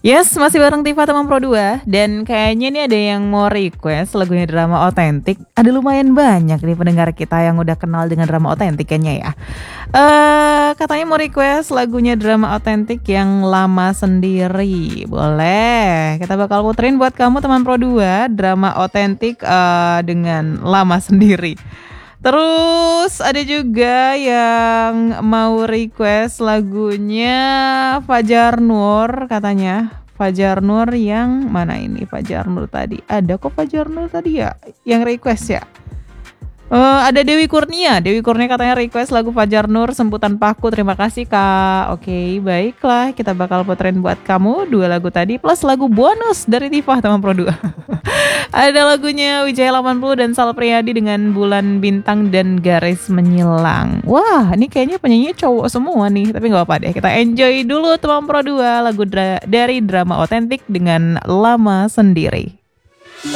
Yes, masih bareng Tifa teman Pro 2. Dan kayaknya nih ada yang mau request lagunya drama otentik. Ada lumayan banyak nih pendengar kita yang udah kenal dengan drama otentik kayaknya ya. Katanya mau request lagunya drama otentik yang lama sendiri. Boleh, kita bakal puterin buat kamu teman Pro 2 drama otentik dengan lama sendiri. Terus ada juga yang mau request lagunya Fajar Nur katanya. Fajar Nur yang mana ini? Fajar Nur tadi. Ada kok Fajar Nur tadi ya yang request ya? Ada Dewi Kurnia. Dewi Kurnia katanya request lagu Fajar Nur Semputan Paku. Terima kasih Kak. Oke, baiklah. Kita bakal puterin buat kamu 2 lagu tadi plus lagu bonus dari Tifah teman Pro 2. Ada lagunya Wijaya 80 dan Sal Priadi dengan Bulan Bintang dan Garis Menyilang. Wah, ini kayaknya penyanyinya cowok semua nih. Tapi gak apa-apa deh. Kita enjoy dulu teman Pro 2 lagu dari drama otentik dengan Lama Sendiri.